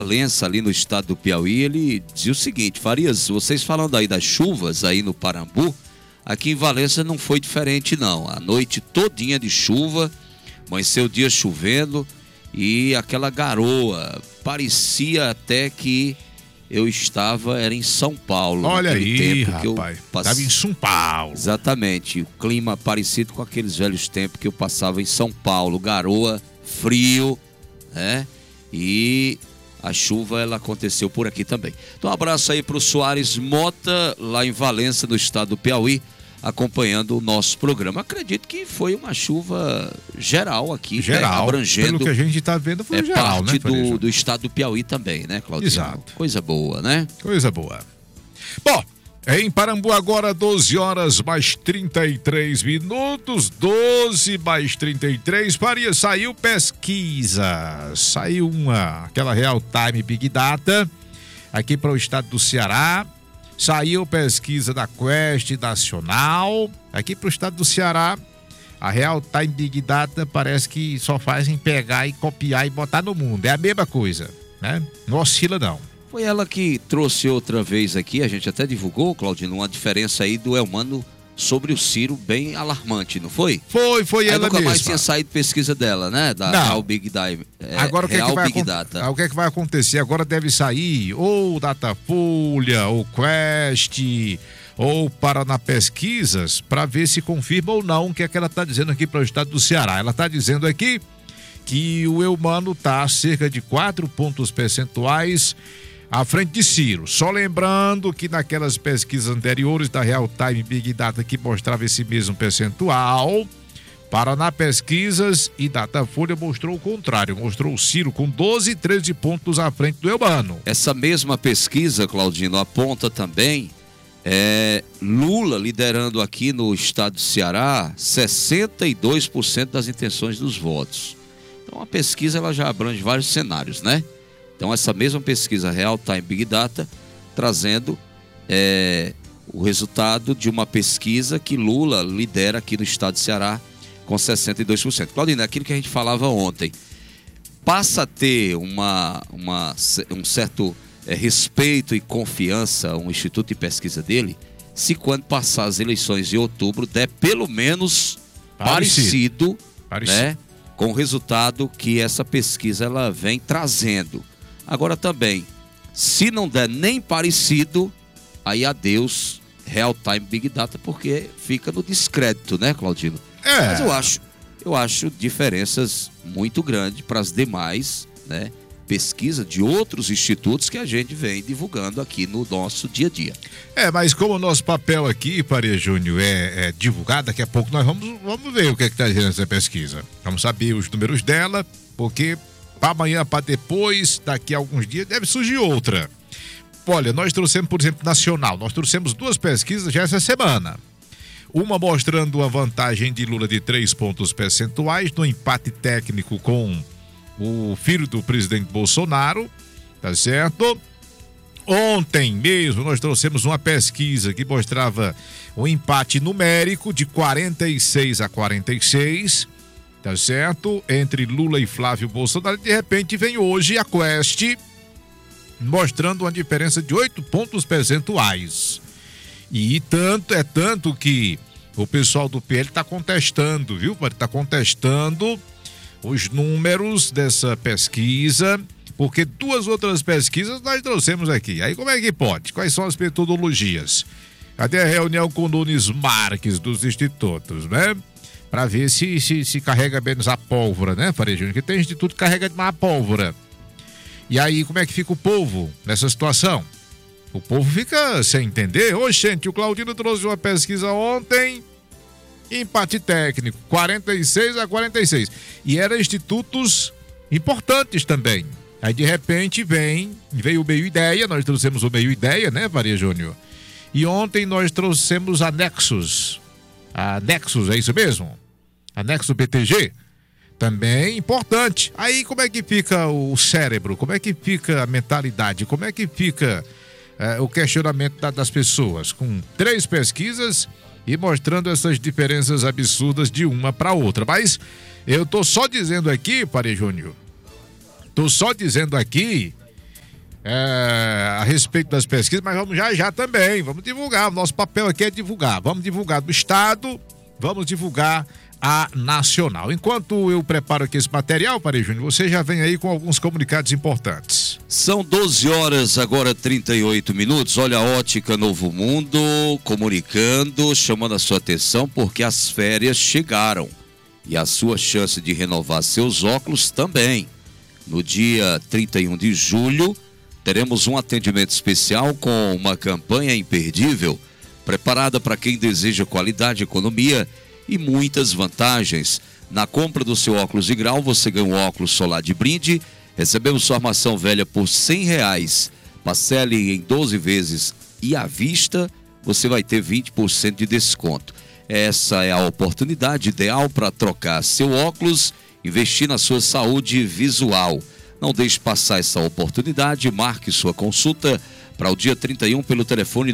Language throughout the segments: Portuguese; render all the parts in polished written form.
Valença, ali no estado do Piauí, ele dizia o seguinte: Farias, vocês falando aí das chuvas aí no Parambu, aqui em Valença não foi diferente não. A noite todinha de chuva, amanheceu o dia chovendo e aquela garoa, parecia até que eu era em São Paulo. Olha aí, tempo rapaz, estava em São Paulo. Exatamente, o clima parecido com aqueles velhos tempos que eu passava em São Paulo, garoa, frio, né? E a chuva, ela aconteceu por aqui também. Então, um abraço aí para o Soares Mota, lá em Valença, no estado do Piauí, acompanhando o nosso programa. Acredito que foi uma chuva geral aqui, geral, né? Abrangendo. Pelo que a gente está vendo, foi geral, parte né? do estado do Piauí também, né, Claudinho? Exato. Coisa boa, né? Coisa boa. Bom, em Parambu agora 12 horas mais 33 minutos, 12 mais 33, Faria, saiu pesquisa, saiu aquela Real Time Big Data, aqui para o estado do Ceará, saiu pesquisa da Quest Nacional, aqui para o estado do Ceará, a Real Time Big Data parece que só fazem pegar e copiar e botar no mundo, é a mesma coisa, né? Não oscila não. Foi ela que trouxe outra vez aqui, a gente até divulgou, Claudino, uma diferença aí do Elmano sobre o Ciro bem alarmante, não foi? Foi ela mesma. Nunca mais tinha saído pesquisa dela, né? Da Real Big Data. Agora Real Big Data. O que é que vai acontecer? Agora deve sair ou Datafolha, ou Quest, ou Paraná Pesquisas, para ver se confirma ou não o que é que ela está dizendo aqui para o estado do Ceará. Ela está dizendo aqui que o Elmano está a cerca de 4 pontos percentuais à frente de Ciro. Só lembrando que naquelas pesquisas anteriores da Real Time Big Data que mostrava esse mesmo percentual, Paraná Pesquisas e Datafolha mostrou o contrário, mostrou o Ciro com 12 e 13 pontos à frente do Elmano. Essa mesma pesquisa, Claudino, aponta também Lula liderando aqui no estado do Ceará 62% das intenções dos votos. Então a pesquisa ela já abrange vários cenários, né? Então essa mesma pesquisa Real Time Big Data trazendo o resultado de uma pesquisa que Lula lidera aqui no estado do Ceará com 62%. Claudino, é aquilo que a gente falava ontem, passa a ter um certo respeito e confiança um instituto de pesquisa dele, se quando passar as eleições de outubro der pelo menos parecido. Né, com o resultado que essa pesquisa ela vem trazendo. Agora também, se não der nem parecido, aí adeus Real Time Big Data, porque fica no descrédito, né, Claudino? Mas eu acho diferenças muito grandes para as demais, né, pesquisa de outros institutos que a gente vem divulgando aqui no nosso dia a dia. Mas como o nosso papel aqui, Faria Júnior, é divulgar, daqui a pouco nós vamos ver o que está dizendo essa pesquisa. Vamos saber os números dela, porque para amanhã, para depois, daqui a alguns dias, deve surgir outra. Olha, nós trouxemos, por exemplo, nacional, nós trouxemos 2 pesquisas já essa semana. Uma mostrando uma vantagem de Lula de 3 pontos percentuais no empate técnico com o filho do presidente Bolsonaro, tá certo? Ontem mesmo nós trouxemos uma pesquisa que mostrava um empate numérico de 46 a 46, tá certo? Entre Lula e Flávio Bolsonaro. De repente vem hoje a Quest mostrando uma diferença de 8 pontos percentuais. E tanto que o pessoal do PL está contestando, viu? Está contestando os números dessa pesquisa, porque 2 outras pesquisas nós trouxemos aqui. Aí como é que pode? Quais são as metodologias? Cadê a reunião com o Nunes Marques dos institutos, né? Para ver se carrega menos a pólvora, né, Faria Júnior? Que tem instituto que carrega demais a pólvora. E aí como é que fica o povo nessa situação? O povo fica sem entender. Gente, o Claudino trouxe uma pesquisa ontem, empate técnico, 46 a 46. E eram institutos importantes também. Aí de repente veio o Meio Ideia, nós trouxemos o Meio Ideia, né, Faria Júnior? E ontem nós trouxemos a Nexus. A Nexus, é isso mesmo? A Nexus BTG. Também importante. Aí como é que fica o cérebro? Como é que fica a mentalidade? Como é que fica o questionamento das pessoas? Com 3 pesquisas e mostrando essas diferenças absurdas de uma para outra. Mas eu tô só dizendo aqui, Faria Júnior, tô só dizendo aqui a respeito das pesquisas, mas vamos já também, vamos divulgar, o nosso papel aqui é divulgar, vamos divulgar do estado, vamos divulgar a nacional. Enquanto eu preparo aqui esse material, Parejo Júnior, você já vem aí com alguns comunicados importantes. São 12 horas, agora 38 minutos. Olha, a Ótica Novo Mundo comunicando, chamando a sua atenção, porque as férias chegaram e a sua chance de renovar seus óculos também. No dia 31 de julho, teremos um atendimento especial com uma campanha imperdível, preparada para quem deseja qualidade, economia e muitas vantagens. Na compra do seu óculos de grau, você ganha um óculos solar de brinde. Recebemos sua armação velha por R$100. Parcele em 12 vezes e à vista, você vai ter 20% de desconto. Essa é a oportunidade ideal para trocar seu óculos, investir na sua saúde visual. Não deixe passar essa oportunidade, marque sua consulta para o dia 31 pelo telefone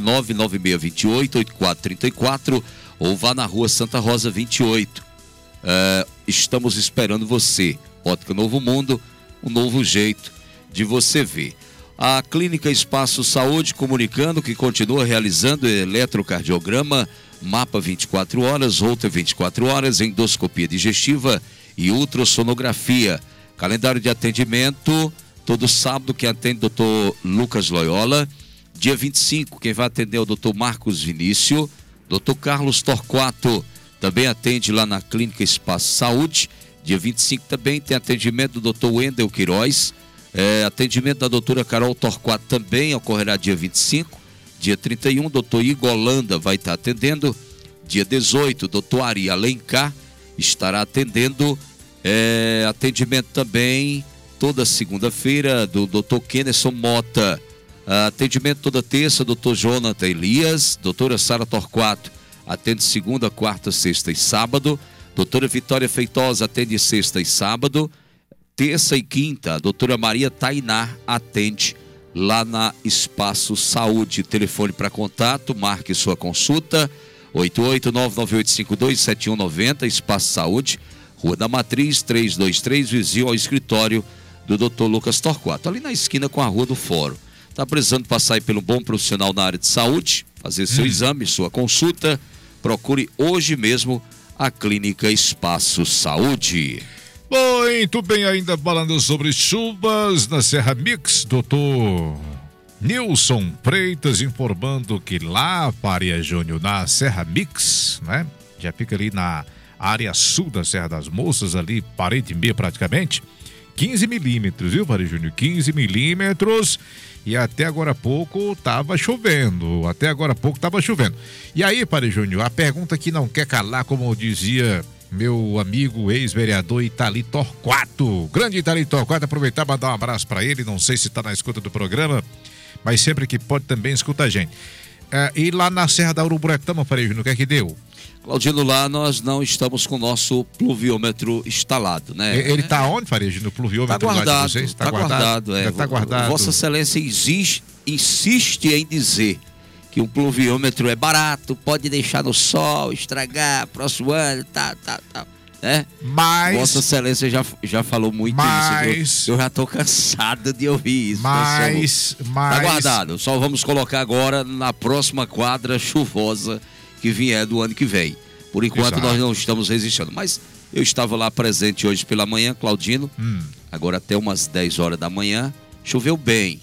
99628-8434 ou vá na rua Santa Rosa 28. Estamos esperando você. Ótica Novo Mundo, um novo jeito de você ver. A Clínica Espaço Saúde comunicando que continua realizando eletrocardiograma, mapa 24 horas, Holter 24 horas, endoscopia digestiva e ultrassonografia. Calendário de atendimento, todo sábado quem atende o Dr. Lucas Loyola. Dia 25, quem vai atender é o Dr. Marcos Vinícius. Dr. Carlos Torquato também atende lá na Clínica Espaço Saúde. Dia 25 também tem atendimento do Dr. Wendel Queiroz. Atendimento da doutora Carol Torquato também ocorrerá dia 25. Dia 31, Dr. Igor Holanda vai estar atendendo. Dia 18, Dr. Ari Alencar estará atendendo. Atendimento também toda segunda-feira do Dr. Kennerson Mota. Atendimento toda terça, Dr. Jonathan Elias. Doutora Sara Torquato atende segunda, quarta, sexta e sábado. Doutora Vitória Feitosa atende sexta e sábado. Terça e quinta, a doutora Maria Tainá atende lá na Espaço Saúde. Telefone para contato, marque sua consulta, 88998527190, Espaço Saúde, Rua da Matriz, 323, vizinho ao escritório do Dr. Lucas Torquato, ali na esquina com a Rua do Fórum. Está precisando passar aí pelo bom profissional na área de saúde, fazer seu exame, sua consulta, procure hoje mesmo a Clínica Espaço Saúde. Muito bem, ainda falando sobre chuvas na Serra Mix, doutor Nilson Freitas informando que lá, Faria Júnior, na Serra Mix, né? Já fica ali na área sul da Serra das Moças, ali, parede e meia praticamente, 15 milímetros, viu, Faria Júnior? 15 milímetros e até agora há pouco estava chovendo, E aí, Faria Júnior, a pergunta que não quer calar, como dizia meu amigo ex-vereador Itali Torquato, grande Itali Torquato, aproveitar para dar um abraço para ele, não sei se está na escuta do programa, mas sempre que pode também escuta a gente. E lá na Serra da Uruburetama, Faria Júnior, o que é que deu? Claudino, lá nós não estamos com o nosso pluviômetro instalado, né? Ele está onde, Faria Júnior, o pluviômetro? Está guardado, de vocês? Está guardado. Está guardado. Vossa Excelência insiste em dizer que um pluviômetro é barato, pode deixar no sol, estragar, próximo ano, tal, né? Mas... Vossa Excelência já falou muito isso. Eu já estou cansado de ouvir isso. Está guardado, só vamos colocar agora na próxima quadra chuvosa que vier do ano que vem. Por enquanto nós não estamos resistindo, mas eu estava lá presente hoje pela manhã, Claudino, agora até umas 10 horas da manhã, choveu bem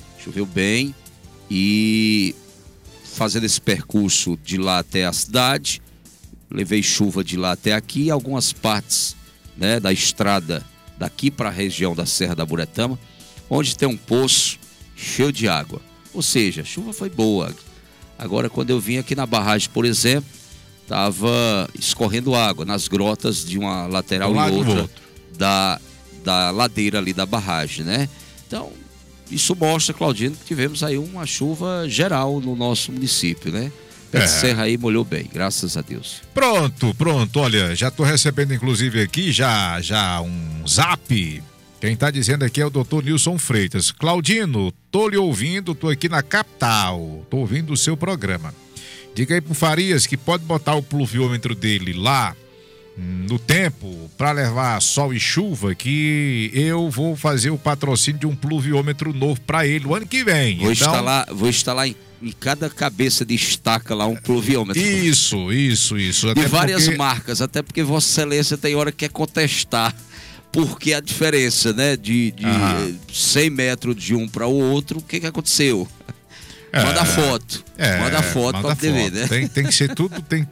e... fazendo esse percurso de lá até a cidade, levei chuva de lá até aqui, algumas partes, né, da estrada daqui para a região da Serra da Buretama, onde tem um poço cheio de água. Ou seja, a chuva foi boa. Agora, quando eu vim aqui na barragem, por exemplo, estava escorrendo água nas grotas de uma lateral e outra da ladeira ali da barragem, né? Então, isso mostra, Claudino, que tivemos aí uma chuva geral no nosso município, né? A Serra aí molhou bem, graças a Deus. Pronto. Olha, já estou recebendo inclusive aqui já um zap. Quem está dizendo aqui é o doutor Nilson Freitas. Claudino, tô lhe ouvindo, tô aqui na capital, tô ouvindo o seu programa. Diga aí pro Farias que pode botar o pluviômetro dele lá no tempo para levar sol e chuva que eu vou fazer o patrocínio de um pluviômetro novo para ele o ano que vem. Vou instalar em cada cabeça de estaca lá um pluviômetro. Isso. De várias marcas, até porque Vossa Excelência tem hora que quer contestar. Porque a diferença, né, de 100 metros de um para o outro, o que aconteceu? Manda foto. Manda foto para TV, né? Tem que ser tudo, tem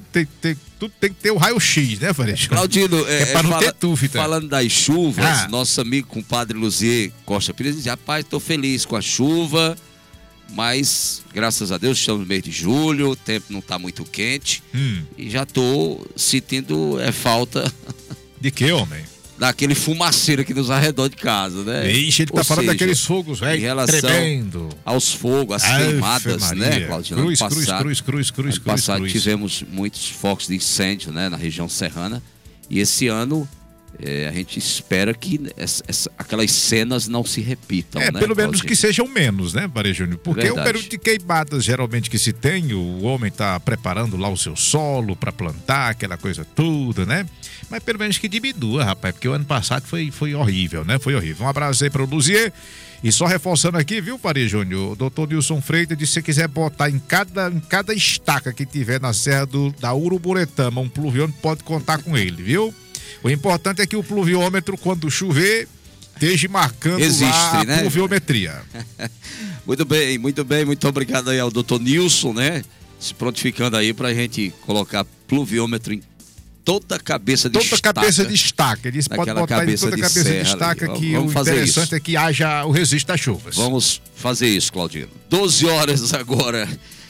que ter o raio-x, né, Freixo? Claudino, para não ter dúvida. Falando das chuvas, nosso amigo compadre Luzier Costa Pires diz: rapaz, estou feliz com a chuva, mas graças a Deus estamos no mês de julho, o tempo não está muito quente e já estou sentindo falta. De que, homem? Daquele fumaceiro aqui nos arredores de casa, né? Ixi, ele tá falando daqueles fogos, velho. Em relação aos fogos, as queimadas, né, Claudinho? Cruz. Passado tivemos muitos focos de incêndio, né, na região serrana. E esse ano a gente espera que aquelas cenas não se repitam, né? Pelo menos que sejam menos, né, Maria Júnior? Porque o período de queimadas, geralmente, que se tem, o homem tá preparando lá o seu solo para plantar, aquela coisa toda, né? Mas pelo menos que diminua, rapaz, porque o ano passado foi horrível, né? Foi horrível. Um abraço aí para o Luzier. E só reforçando aqui, viu, Maria Júnior? O doutor Nilson Freitas disse que se você quiser botar em cada estaca que tiver na Serra da Uruburetama um pluviômetro, pode contar com ele, viu? O importante é que o pluviômetro, quando chover, esteja marcando lá a pluviometria. Muito bem. Muito obrigado aí ao doutor Nilson, né? Se prontificando aí pra gente colocar pluviômetro em toda a cabeça de estaca. Toda cabeça de estaca. Ele pode botar em toda a cabeça de estaca que o interessante é que haja o registro das chuvas. Vamos fazer isso, Claudino. 12 horas agora,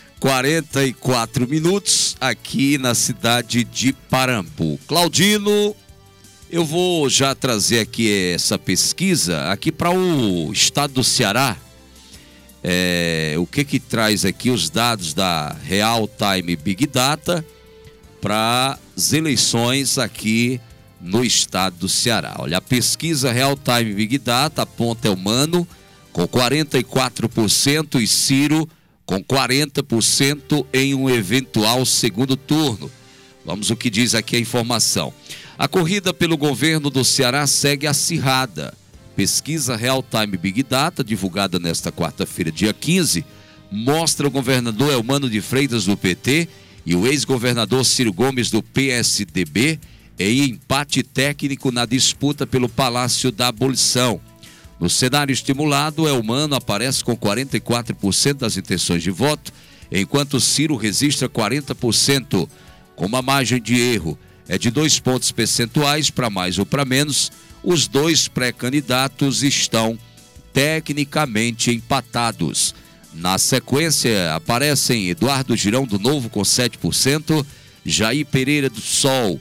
44 minutos, aqui na cidade de Parambu. Claudino, eu vou já trazer aqui essa pesquisa aqui para o estado do Ceará. O que traz aqui os dados da Real Time Big Data para as eleições aqui no estado do Ceará. Olha, a pesquisa Real Time Big Data aponta Elmano com 44% e Ciro com 40% em um eventual segundo turno. Vamos o que diz aqui a informação. A corrida pelo governo do Ceará segue acirrada. Pesquisa Real Time Big Data, divulgada nesta quarta-feira, dia 15, mostra o governador Elmano de Freitas, do PT, e o ex-governador Ciro Gomes, do PSDB, em empate técnico na disputa pelo Palácio da Abolição. No cenário estimulado, Elmano aparece com 44% das intenções de voto, enquanto Ciro registra 40%. Com uma margem de erro de 2 pontos percentuais, para mais ou para menos, os dois pré-candidatos estão tecnicamente empatados. Na sequência, aparecem Eduardo Girão, do Novo, com 7%, Jair Pereira, do Sol,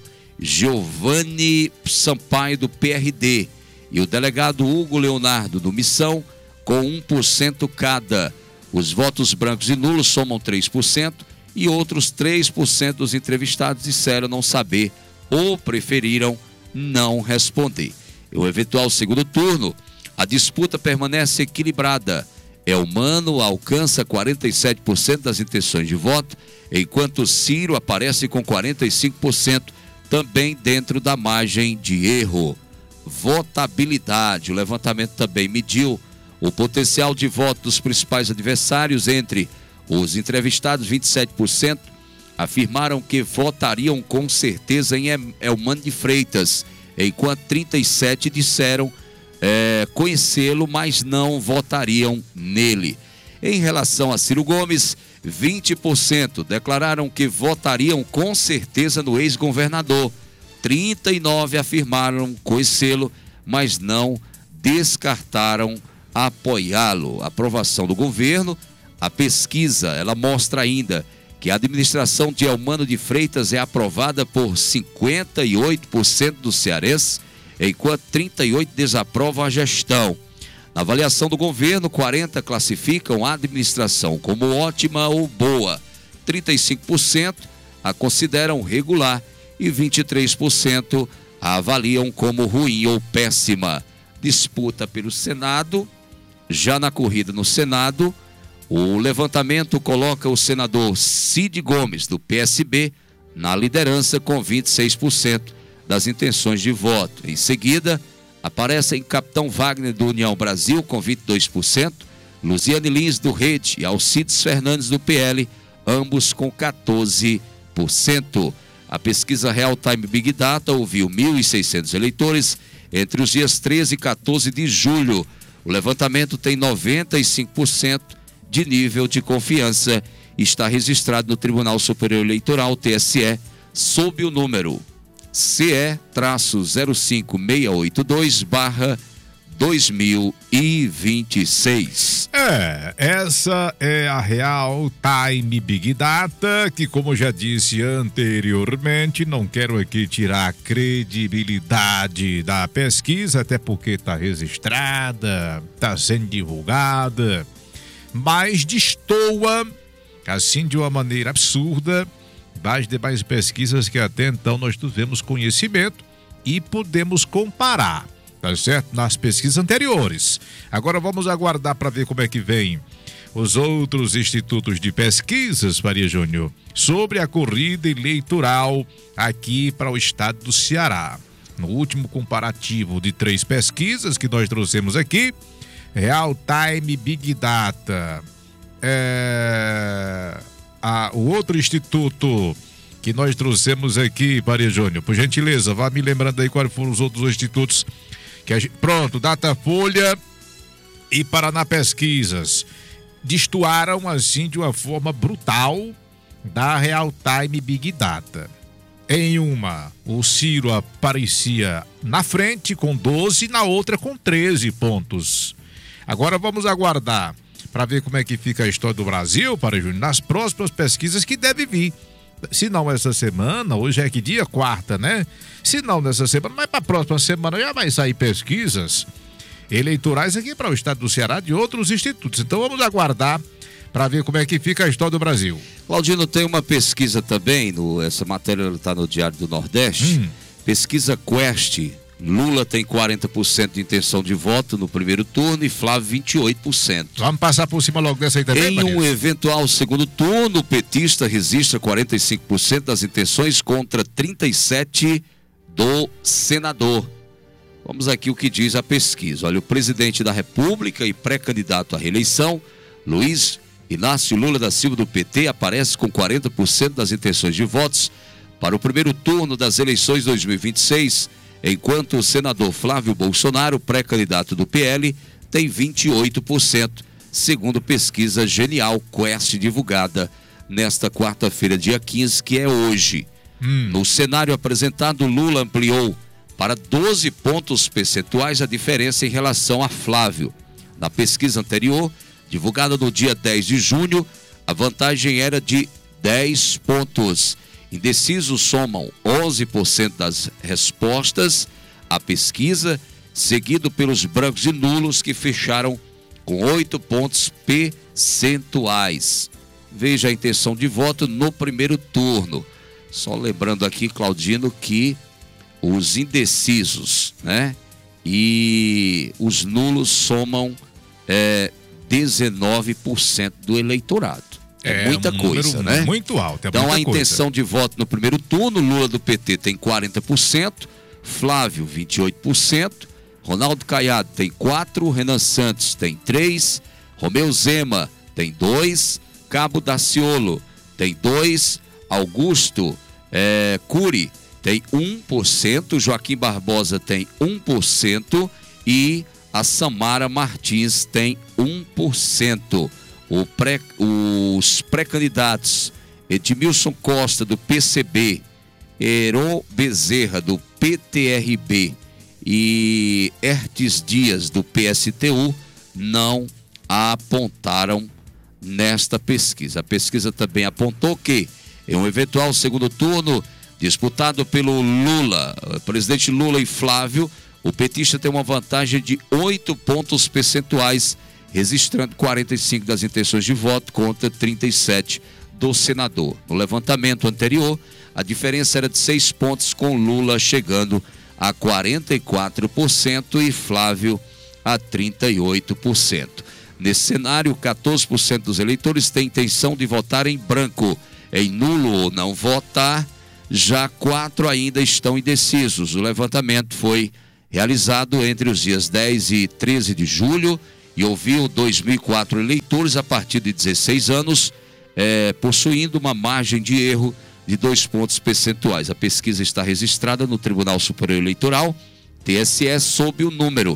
Giovanni Sampaio, do PRD, e o delegado Hugo Leonardo, do Missão, com 1% cada. Os votos brancos e nulos somam 3%, e outros 3% dos entrevistados disseram não saber ou preferiram não responder. O eventual segundo turno, a disputa permanece equilibrada. Elmano alcança 47% das intenções de voto, enquanto Ciro aparece com 45%, também dentro da margem de erro. Votabilidade. O levantamento também mediu o potencial de voto dos principais adversários. Entre os entrevistados, 27% afirmaram que votariam com certeza em Elmano de Freitas, enquanto 37% disseram conhecê-lo, mas não votariam nele. Em relação a Ciro Gomes, 20% declararam que votariam com certeza no ex-governador. 39% afirmaram conhecê-lo, mas não descartaram apoiá-lo. A aprovação do governo. A pesquisa, ela mostra ainda que a administração de Elmano de Freitas é aprovada por 58% dos cearenses, enquanto 38% desaprovam a gestão. Na avaliação do governo, 40% classificam a administração como ótima ou boa, 35% a consideram regular e 23% a avaliam como ruim ou péssima. Disputa pelo Senado. Já na corrida no Senado, o levantamento coloca o senador Cid Gomes, do PSB, na liderança com 26% das intenções de voto. Em seguida, aparecem Capitão Wagner do União Brasil com 22%, Luziane Lins do Rede e Alcides Fernandes do PL, ambos com 14%. A pesquisa Real Time Big Data ouviu 1.600 eleitores entre os dias 13 e 14 de julho. O levantamento tem 95% de nível de confiança e está registrado no Tribunal Superior Eleitoral, TSE, sob o número CE-05682/2026. Essa é a Real Time Big Data, que, como já disse anteriormente, não quero aqui tirar a credibilidade da pesquisa, até porque está registrada, está sendo divulgada, mas destoa, assim de uma maneira absurda, das demais pesquisas que até então nós tivemos conhecimento e podemos comparar, tá certo? Nas pesquisas anteriores. Agora vamos aguardar para ver como é que vem os outros institutos de pesquisas, Maria Júnior, sobre a corrida eleitoral aqui para o estado do Ceará. No último comparativo de 3 pesquisas que nós trouxemos aqui, Real Time Big Data, o outro instituto que nós trouxemos aqui, Maria Júnior, por gentileza, vá me lembrando aí quais foram os outros institutos que pronto, Datafolha e Paraná Pesquisas destoaram assim de uma forma brutal da Real Time Big Data. Em uma, o Ciro aparecia na frente com 12, na outra com 13 pontos. Agora vamos aguardar para ver como é que fica a história do Brasil, para Júnior, nas próximas pesquisas que deve vir. Se não essa semana, hoje é que dia? Quarta, né? Se não nessa semana, mas para a próxima semana já vai sair pesquisas eleitorais aqui para o estado do Ceará de outros institutos. Então vamos aguardar para ver como é que fica a história do Brasil. Claudino, tem uma pesquisa também, essa matéria está no Diário do Nordeste, pesquisa Quest. Lula tem 40% de intenção de voto no primeiro turno e Flávio 28%. Vamos passar por cima logo dessa aí também, Em um eventual segundo turno, o petista registra 45% das intenções contra 37% do senador. Vamos aqui o que diz a pesquisa. Olha, o presidente da República e pré-candidato à reeleição, Luiz Inácio Lula da Silva do PT, aparece com 40% das intenções de votos para o primeiro turno das eleições 2026, enquanto o senador Flávio Bolsonaro, pré-candidato do PL, tem 28%, segundo pesquisa Genial Quest divulgada nesta quarta-feira, dia 15, que é hoje. No cenário apresentado, Lula ampliou para 12 pontos percentuais a diferença em relação a Flávio. Na pesquisa anterior, divulgada no dia 10 de junho, a vantagem era de 10 pontos. Indecisos somam 11% das respostas à pesquisa, seguido pelos brancos e nulos, que fecharam com 8 pontos percentuais. Veja a intenção de voto no primeiro turno. Só lembrando aqui, Claudino, que os indecisos, né, e os nulos somam 19% do eleitorado. É muita coisa, né? Muito alto. Então, a intenção de voto no primeiro turno, Lula do PT tem 40%, Flávio 28%, Ronaldo Caiado tem 4%, Renan Santos tem 3%, Romeu Zema tem 2%, Cabo Daciolo tem 2%, Augusto Cury tem 1%, Joaquim Barbosa tem 1% e a Samara Martins tem 1%. Os pré-candidatos Edmilson Costa, do PCB, Heron Bezerra, do PTRB e Hertes Dias, do PSTU, não apontaram nesta pesquisa. A pesquisa também apontou que, em um eventual segundo turno disputado pelo Lula, presidente Lula e Flávio, o petista tem uma vantagem de 8 pontos percentuais, registrando 45% das intenções de voto contra 37% do senador. No levantamento anterior, a diferença era de 6 pontos, com Lula chegando a 44% e Flávio a 38%. Nesse cenário, 14% dos eleitores têm intenção de votar em branco. Em nulo ou não votar, já 4 ainda estão indecisos. O levantamento foi realizado entre os dias 10 e 13 de julho e ouviu 2.004 eleitores a partir de 16 anos, possuindo uma margem de erro de 2 pontos percentuais. A pesquisa está registrada no Tribunal Superior Eleitoral, TSE, sob o número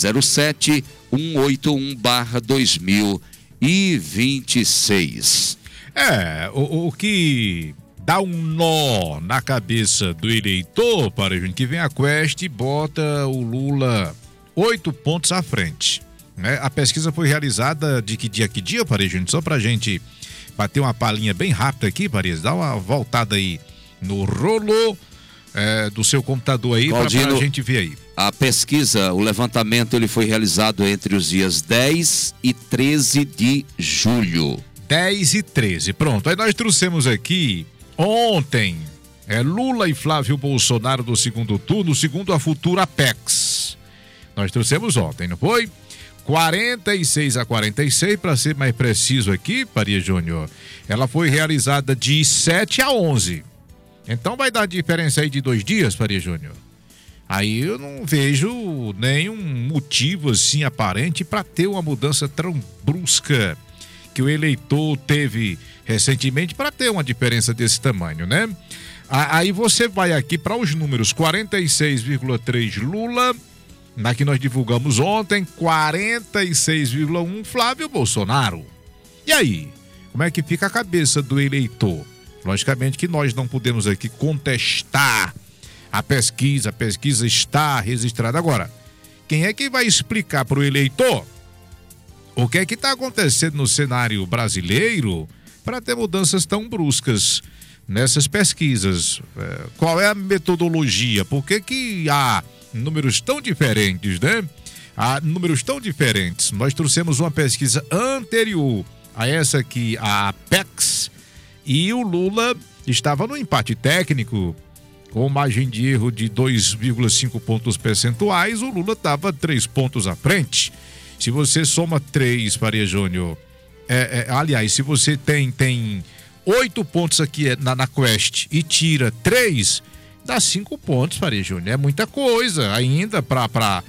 07181/2026. O que dá um nó na cabeça do eleitor, que vem a Quest e bota o Lula 8 pontos à frente, né? A pesquisa foi realizada de que dia, Parejinho? Só pra gente bater uma palhinha bem rápida aqui, Paris, dá uma voltada aí no rolo do seu computador aí, pra gente ver aí. A pesquisa, o levantamento, ele foi realizado entre os dias 10 e 13 de julho. 10 e 13, pronto. Aí nós trouxemos aqui ontem, Lula e Flávio Bolsonaro do segundo turno, segundo a futura Apex. Nós trouxemos ontem, não foi? 46-46, para ser mais preciso aqui, Maria Júnior. Ela foi realizada de 7 a 11. Então vai dar diferença aí de 2 dias, Maria Júnior. Aí eu não vejo nenhum motivo assim aparente para ter uma mudança tão brusca que o eleitor teve recentemente para ter uma diferença desse tamanho, né? Aí você vai aqui para os números: 46,3 Lula, na que nós divulgamos ontem, 46,1 Flávio Bolsonaro. E aí, como é que fica a cabeça do eleitor? Logicamente que nós não podemos aqui contestar a pesquisa está registrada. Agora, quem é que vai explicar para o eleitor o que é que está acontecendo no cenário brasileiro para ter mudanças tão bruscas nessas pesquisas? Qual é a metodologia? Por que há números tão diferentes, né? Há números tão diferentes. Nós trouxemos uma pesquisa anterior a essa aqui, a Apex, e o Lula estava no empate técnico, com margem de erro de 2,5 pontos percentuais. O Lula estava 3 pontos à frente. Se você soma 3, Maria Júnior, aliás, se você tem 8 pontos aqui na Quest e tira 3, dá 5 pontos, Maria Júnior. É muita coisa ainda para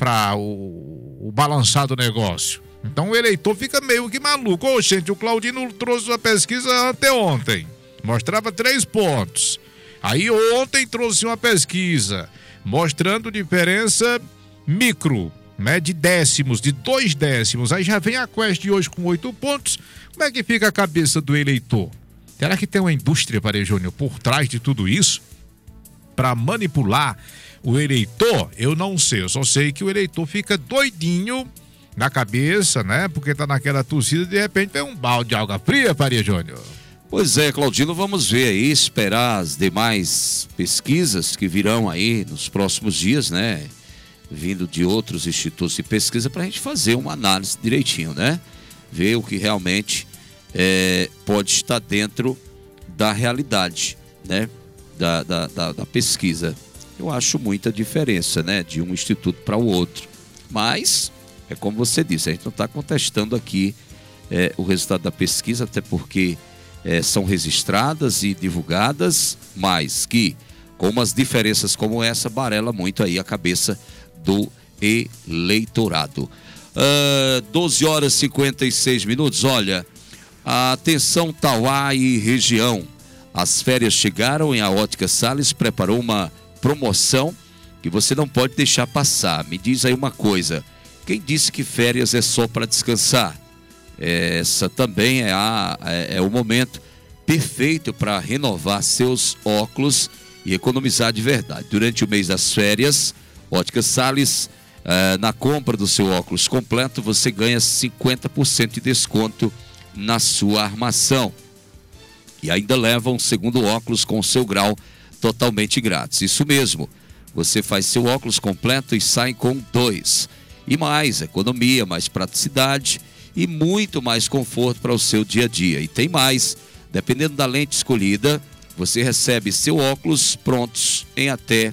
o balançar do negócio. Então o eleitor fica meio que maluco. Ô, gente, o Claudino trouxe uma pesquisa anteontem, mostrava 3 pontos. Aí ontem trouxe uma pesquisa mostrando diferença micro, né, de décimos, de 2 décimos. Aí já vem a Quest de hoje com 8 pontos. Como é que fica a cabeça do eleitor? Será que tem uma indústria, Maria Júnior, por trás de tudo isso para manipular o eleitor? Eu não sei, eu só sei que o eleitor fica doidinho na cabeça, né? Porque tá naquela torcida, de repente vem um balde de água fria, Maria Júnior. Pois é, Claudino, vamos ver aí, esperar as demais pesquisas que virão aí nos próximos dias, né? Vindo de outros institutos de pesquisa, para a gente fazer uma análise direitinho, né? Ver o que realmente pode estar dentro da realidade, né? Da pesquisa. Eu acho muita diferença, né? De um instituto para o outro. Mas, é como você disse, a gente não está contestando aqui o resultado da pesquisa, até porque são registradas e divulgadas, mas que, com umas diferenças como essa, barela muito aí a cabeça do eleitorado. 12 horas e 56 minutos. Olha, atenção Tauá e região. As férias chegaram e a Ótica Salles preparou uma promoção que você não pode deixar passar. Me diz aí uma coisa: quem disse que férias é só para descansar? Essa também é o momento perfeito para renovar seus óculos e economizar de verdade. Durante o mês das férias, Ótica Salles, na compra do seu óculos completo, você ganha 50% de desconto na sua armação. E ainda leva um segundo óculos com seu grau totalmente grátis. Isso mesmo, você faz seu óculos completo e sai com 2. E mais economia, mais praticidade e muito mais conforto para o seu dia a dia. E tem mais, dependendo da lente escolhida, você recebe seu óculos prontos em até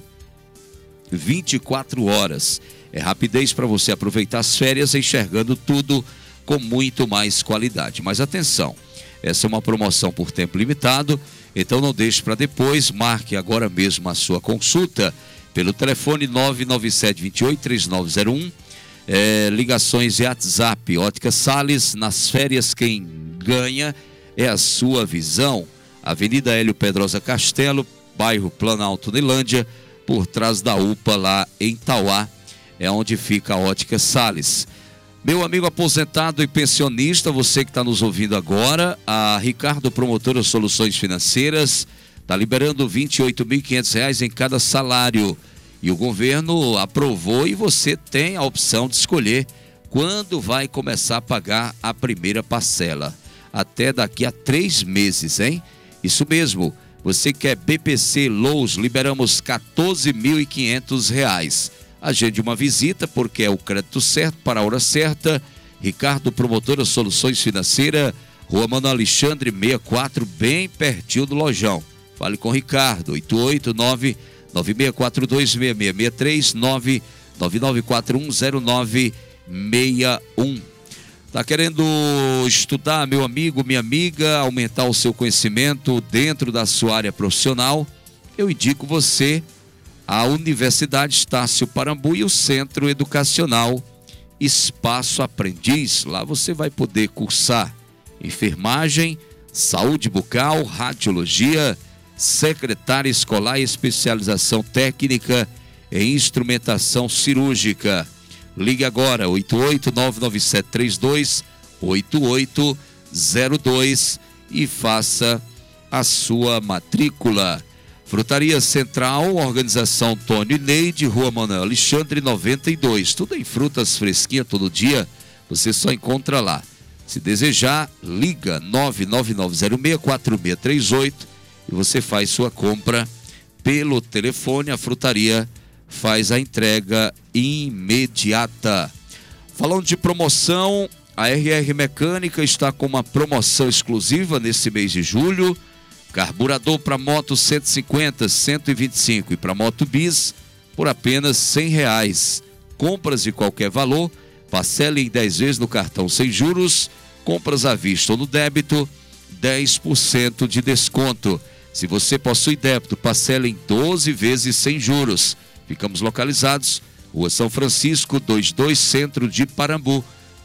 24 horas. É rapidez para você aproveitar as férias enxergando tudo com muito mais qualidade. Mas atenção, essa é uma promoção por tempo limitado. Então não deixe para depois, marque agora mesmo a sua consulta pelo telefone 997-28-3901, ligações e WhatsApp. Ótica Salles, nas férias quem ganha é a sua visão. Avenida Hélio Pedrosa Castelo, bairro Planalto, Nilândia, por trás da UPA lá em Tauá, é onde fica a Ótica Salles. Meu amigo aposentado e pensionista, você que está nos ouvindo agora, a Ricardo Promotora Soluções Financeiras está liberando R$ 28.500 em cada salário. E o governo aprovou e você tem a opção de escolher quando vai começar a pagar a primeira parcela. Até daqui a 3 meses, hein? Isso mesmo, você quer BPC Lows, liberamos R$ 14.500. Agende uma visita, porque é o crédito certo para a hora certa. Ricardo Promotora Soluções Financeiras, Rua Mano Alexandre 64, bem pertinho do lojão. Fale com Ricardo, 889-9642-6663, 999410961. Tá querendo estudar, meu amigo, minha amiga, aumentar o seu conhecimento dentro da sua área profissional? Eu indico você a Universidade Estácio Parambu e o Centro Educacional Espaço Aprendiz. Lá você vai poder cursar enfermagem, saúde bucal, radiologia, secretária escolar e especialização técnica em instrumentação cirúrgica. Ligue agora, 88-99732-8802 e faça a sua matrícula. Frutaria Central, Organização Antônio e Neide, Rua Manuel Alexandre 92. Tudo em frutas fresquinhas todo dia, você só encontra lá. Se desejar, liga 999064638 e você faz sua compra pelo telefone. A frutaria faz a entrega imediata. Falando de promoção, a RR Mecânica está com uma promoção exclusiva nesse mês de julho. Carburador para moto 150, 125 e para moto bis por apenas R$100. Compras de qualquer valor, parcele em 10 vezes no cartão sem juros, compras à vista ou no débito, 10% de desconto. Se você possui débito, parcele em 12 vezes sem juros. Ficamos localizados, Rua São Francisco, 22, Centro de Parambu,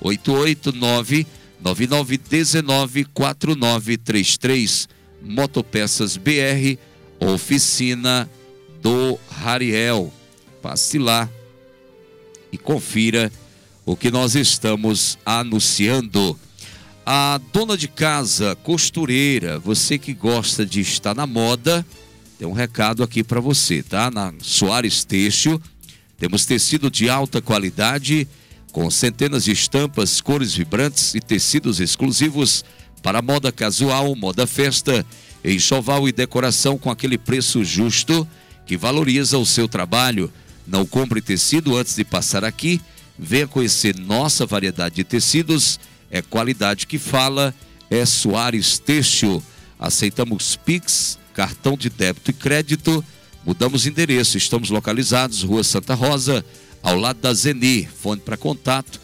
889-9919-4933. Motopeças BR, oficina do Rariel. Passe lá e confira o que nós estamos anunciando. A dona de casa, costureira, você que gosta de estar na moda, tem um recado aqui para você, tá? Na Soares Têxtil, temos tecido de alta qualidade, com centenas de estampas, cores vibrantes e tecidos exclusivos para moda casual, moda festa, enxoval e decoração com aquele preço justo que valoriza o seu trabalho. Não compre tecido antes de passar aqui. Venha conhecer nossa variedade de tecidos. É qualidade que fala, é Soares Têxtil. Aceitamos Pix, cartão de débito e crédito. Mudamos endereço, estamos localizados, Rua Santa Rosa, ao lado da Zeni. Fone para contato,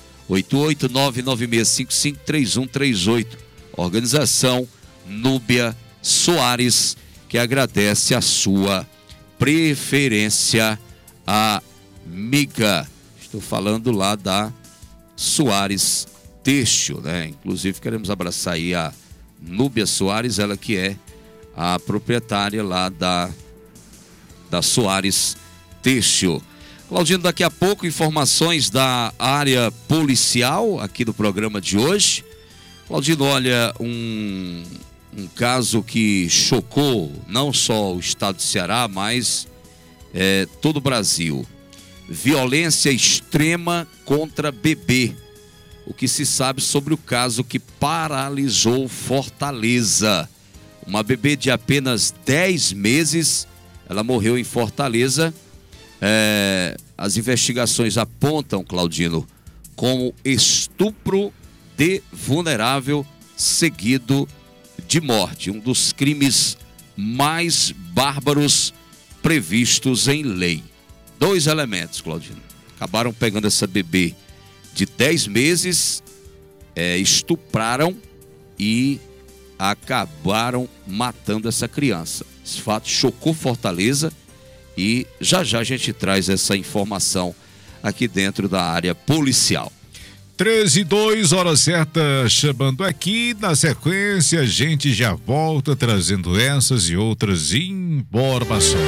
88996553138. Organização Núbia Soares, que agradece a sua preferência, amiga. Estou falando lá da Soares Têxtil, né? Inclusive queremos abraçar aí a Núbia Soares, ela que é a proprietária lá da Soares Têxtil. Claudino, daqui a pouco informações da área policial aqui do programa de hoje. Claudino, olha, um caso que chocou não só o estado de Ceará, mas todo o Brasil. Violência extrema contra bebê. O que se sabe sobre o caso que paralisou Fortaleza. Uma bebê de apenas 10 meses, ela morreu em Fortaleza. As investigações apontam, Claudino, como estupro de vulnerável seguido de morte. Um dos crimes mais bárbaros previstos em lei. 2 elementos, Claudino. Acabaram pegando essa bebê de 10 meses, estupraram e acabaram matando essa criança. Esse fato chocou Fortaleza e já já a gente traz essa informação aqui dentro da área policial. 13h02, hora certa, chamando aqui. Na sequência, a gente já volta trazendo essas e outras informações.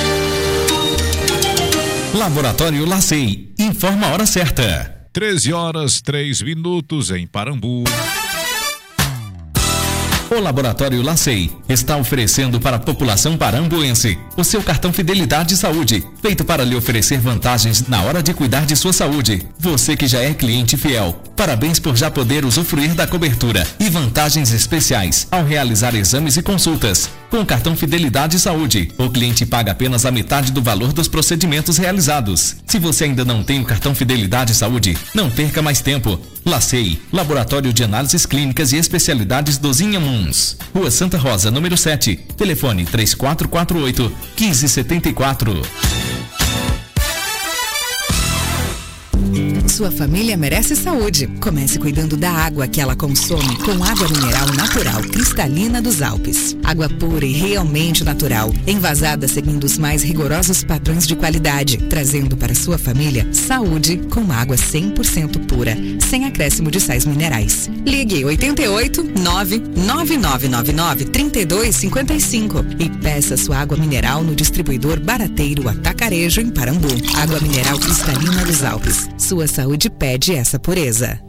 Laboratório LACEI, informa a hora certa. 13h03 em Parambu. O Laboratório LACEI está oferecendo para a população parambuense o seu cartão Fidelidade Saúde, feito para lhe oferecer vantagens na hora de cuidar de sua saúde. Você que já é cliente fiel, parabéns por já poder usufruir da cobertura e vantagens especiais ao realizar exames e consultas. Com o cartão Fidelidade Saúde, o cliente paga apenas a metade do valor dos procedimentos realizados. Se você ainda não tem o cartão Fidelidade Saúde, não perca mais tempo. LACEI, Laboratório de Análises Clínicas e Especialidades dos Inhamuns. Rua Santa Rosa, número 7. Telefone 3448-1574. Sua família merece saúde. Comece cuidando da água que ela consome com água mineral natural cristalina dos Alpes. Água pura e realmente natural, envasada seguindo os mais rigorosos padrões de qualidade, trazendo para sua família saúde com água 100% pura, sem acréscimo de sais minerais. Ligue 88-99999-3255 e peça sua água mineral no distribuidor Barateiro Atacarejo em Parambu. Água mineral cristalina dos Alpes. Sua saúde pede essa pureza.